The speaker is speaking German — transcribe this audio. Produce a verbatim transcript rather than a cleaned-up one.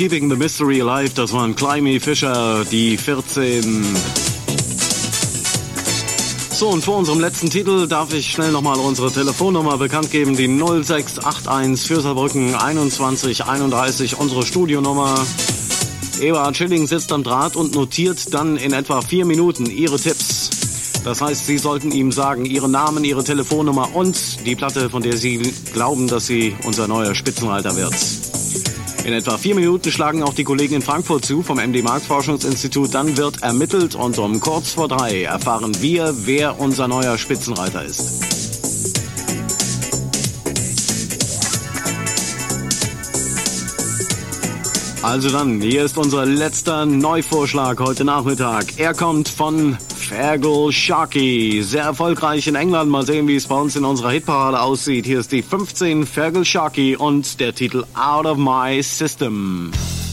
Keeping the Mystery Alive, das waren Climby Fisher, die vierzehn. So, und vor unserem letzten Titel darf ich schnell nochmal unsere Telefonnummer bekannt geben, die null sechs acht eins für Saarbrücken einundzwanzig einunddreißig, unsere Studionummer. Eberhard Schilling sitzt am Draht und notiert dann in etwa vier Minuten Ihre Tipps. Das heißt, Sie sollten ihm sagen, Ihren Namen, Ihre Telefonnummer und die Platte, von der Sie glauben, dass sie unser neuer Spitzenreiter wird. In etwa vier Minuten schlagen auch die Kollegen in Frankfurt zu vom M D Marktforschungsinstitut. Dann wird ermittelt und um kurz vor drei erfahren wir, wer unser neuer Spitzenreiter ist. Also dann, hier ist unser letzter Neuvorschlag heute Nachmittag. Er kommt von Feargal Sharkey. Sehr erfolgreich in England. Mal sehen, wie es bei uns in unserer Hitparade aussieht. Hier ist die fünfzehn Feargal Sharkey und der Titel Out of My System.